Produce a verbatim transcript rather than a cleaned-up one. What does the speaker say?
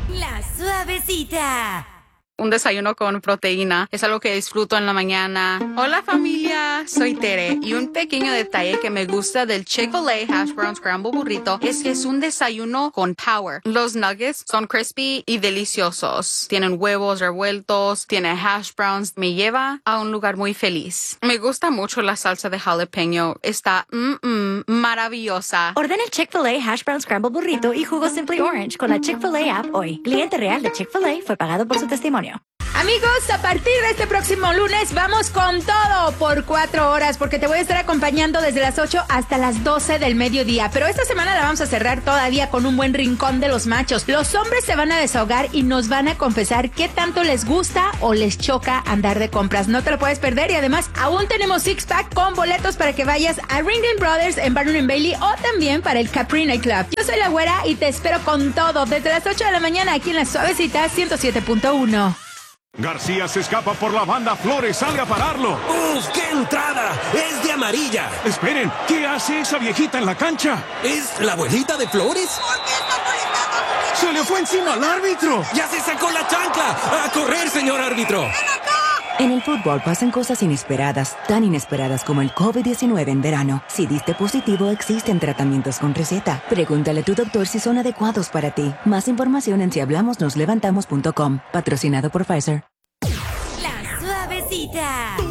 La Suavecita. Un desayuno con proteína es algo que disfruto en la mañana. Hola familia, soy Tere y un pequeño detalle que me gusta del Chick-fil-A Hash Brown Scramble Burrito es que es un desayuno con power. Los nuggets son crispy y deliciosos. Tienen huevos revueltos, tiene hash browns. Me lleva a un lugar muy feliz. Me gusta mucho la salsa de jalapeño. Está mm, mm, maravillosa. Ordena el Chick-fil-A Hash Brown Scramble Burrito y jugo Simply Orange con la Chick-fil-A app hoy. Cliente real de Chick-fil-A fue pagado por su testimonio. Amigos, a partir de este próximo lunes vamos con todo por cuatro horas porque te voy a estar acompañando desde las ocho hasta las doce del mediodía. Pero esta semana la vamos a cerrar todavía con un buen rincón de los machos. Los hombres se van a desahogar y nos van a confesar qué tanto les gusta o les choca andar de compras. No te lo puedes perder y además aún tenemos six pack con boletos para que vayas a Ringling Brothers en Barnum and Bailey o también para el Capri Night Club. Yo soy la Güera y te espero con todo desde las ocho de la mañana aquí en La Suavecita ciento siete punto uno. García se escapa por la banda, Flores sale a pararlo. ¡Uf, qué entrada! ¡Es de amarilla! Esperen, ¿qué hace esa viejita en la cancha? ¿Es la abuelita de Flores? ¿Por qué está molestando? ¡Se le fue encima al árbitro! ¡Ya se sacó la chancla! ¡A correr, señor árbitro! ¡Ven acá! En el fútbol pasan cosas inesperadas, tan inesperadas como el COVID diecinueve en verano. Si diste positivo, existen tratamientos con receta. Pregúntale a tu doctor si son adecuados para ti. Más información en si hablamos nos levantamos punto com. Patrocinado por Pfizer. La Suavecita.